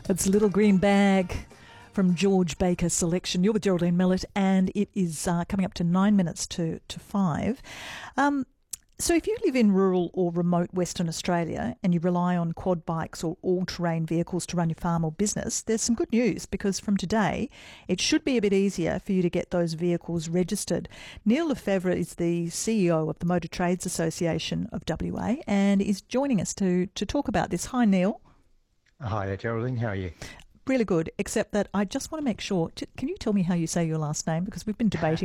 It's Little Green Bag from George Baker Selection. You're with Geraldine Millett, and it is coming up to 9 minutes to 5. So if you live in rural or remote Western Australia and you rely on quad bikes or all-terrain vehicles to run your farm or business, there's some good news, because from today it should be a bit easier for you to get those vehicles registered. Neil Lefevre is the CEO of the Motor Trades Association of WA and is joining us to talk about this. Hi, Neil. Hi there, Geraldine. How are you? Really good, except that I just want to make sure, can you tell me how you say your last name? Because we've been debating